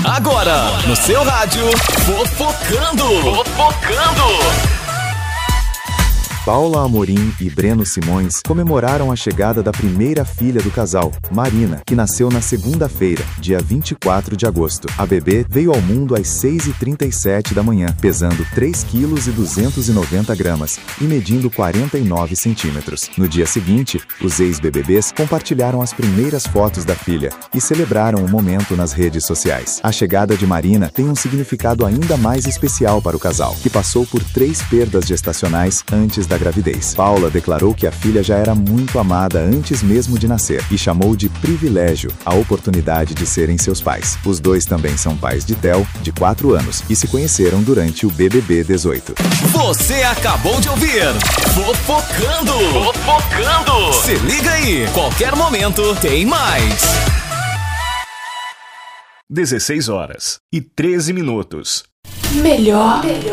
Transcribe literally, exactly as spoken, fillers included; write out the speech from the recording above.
Agora, no seu rádio, Fofocando. Fofocando. Paula Amorim e Breno Simões comemoraram a chegada da primeira filha do casal, Marina, que nasceu na segunda-feira, dia vinte e quatro de agosto. A bebê veio ao mundo às seis e trinta e sete da manhã, pesando três quilos e duzentos e noventa gramas e medindo quarenta e nove centímetros. No dia seguinte, os ex-B B Bs compartilharam as primeiras fotos da filha e celebraram o momento nas redes sociais. A chegada de Marina tem um significado ainda mais especial para o casal, que passou por três perdas gestacionais antes da gravidez. Paula declarou que a filha já era muito amada antes mesmo de nascer e chamou de privilégio a oportunidade de serem seus pais. Os dois também são pais de Theo, de quatro anos, e se conheceram durante o B B B dezoito. Você acabou de ouvir Fofocando. Fofocando. Se liga aí, qualquer momento tem mais. dezesseis horas e treze minutos. Melhor, melhor.